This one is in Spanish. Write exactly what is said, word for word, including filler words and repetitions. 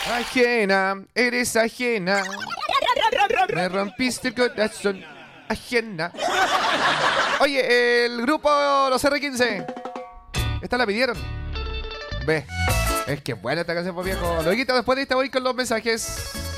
Ajena, eres ajena. Me rompiste el corazón. Ajena. Oye, el grupo Los R quince. Esta la pidieron. Ve. Es que buena esta canción, pues viejo. Luego después de esta voy con los mensajes.